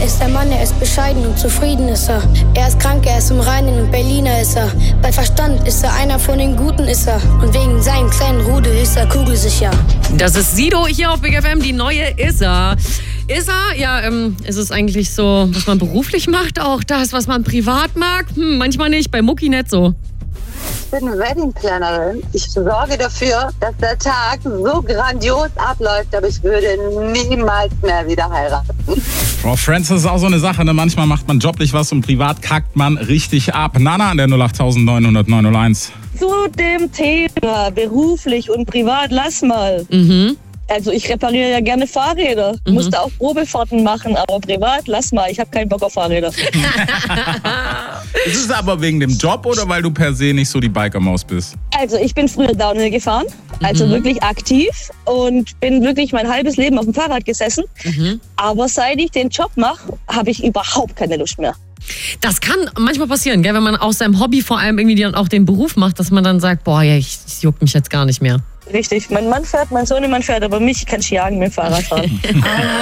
ist der Mann, er ist bescheiden und zufrieden ist er. Er ist krank, er ist im Reinen und Berliner ist er. Bei Verstand ist er einer von den Guten ist er. Und wegen seinem kleinen Rudel ist er kugelsicher. Das ist Sido hier auf Big FM, die neue Issa. Issa, ja, ist es eigentlich so, was man beruflich macht, auch das, was man privat mag? Manchmal nicht, bei Mucki nicht so. Ich bin Wedding-Plannerin. Ich sorge dafür, dass der Tag so grandios abläuft, aber ich würde niemals mehr wieder heiraten. Frau Francis ist auch so eine Sache, ne? Manchmal macht man joblich was und privat kackt man richtig ab. Nana an der 08900 Zu dem Thema beruflich und privat, lass mal. Also ich repariere ja gerne Fahrräder. Musste auch Probefahrten machen, aber privat, lass mal. Ich habe keinen Bock auf Fahrräder. Ist es aber wegen dem Job oder weil du per se nicht so die Bikermaus bist? Also ich bin früher Downhill gefahren, also wirklich aktiv und bin wirklich mein halbes Leben auf dem Fahrrad gesessen. Aber seit ich den Job mache, habe ich überhaupt keine Lust mehr. Das kann manchmal passieren, gell? Wenn man aus seinem Hobby vor allem irgendwie dann auch den Beruf macht, dass man dann sagt, boah, ja, das juckt mich jetzt gar nicht mehr. Richtig, mein Mann fährt, mein Sohnemann fährt, aber mich kann ich jagen mit dem Fahrrad fahren.